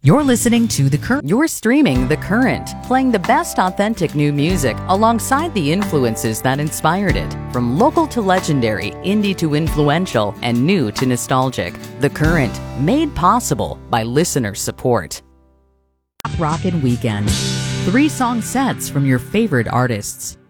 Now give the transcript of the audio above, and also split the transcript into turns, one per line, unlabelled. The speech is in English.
You're listening to The Current.
You're streaming The Current, playing the best authentic new music alongside the influences that inspired it. From local to legendary, indie to influential, and new to nostalgic. The Current, made possible by listener support.
Rockin' Weekend. 3 song sets from your favorite artists.